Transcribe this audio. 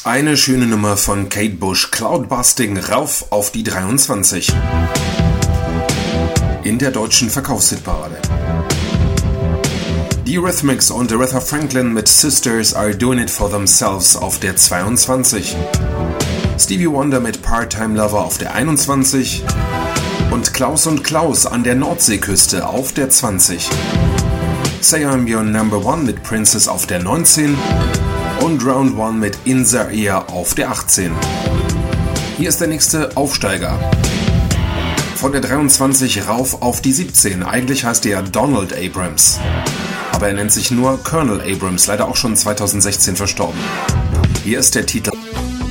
Eine schöne Nummer von Kate Bush, Cloudbusting, rauf auf die 23. In der deutschen Verkaufshitparade. Die Eurythmics und Aretha Franklin mit Sisters Are Doing It For Themselves auf der 22. Stevie Wonder mit Part-Time Lover auf der 21. Und Klaus und Klaus an der Nordseeküste auf der 20. Say I'm Your Number One mit Princess auf der 19. Und Round One mit In The Ear auf der 18. Hier ist der nächste Aufsteiger. Von der 23 rauf auf die 17. Eigentlich heißt er Donald Abrams. Aber er nennt sich nur Colonel Abrams, leider auch schon 2016 verstorben. Hier ist der Titel